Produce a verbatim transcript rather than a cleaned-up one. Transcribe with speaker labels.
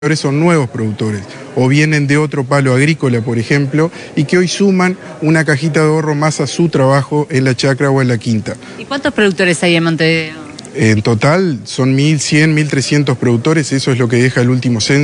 Speaker 1: Son nuevos productores o vienen de otro palo agrícola, por ejemplo, y que hoy suman una cajita de ahorro más a su trabajo en la chacra o en la quinta.
Speaker 2: ¿Y cuántos productores hay en Montevideo?
Speaker 1: En total son mil cien, mil trescientos productores, eso es lo que deja el último censo.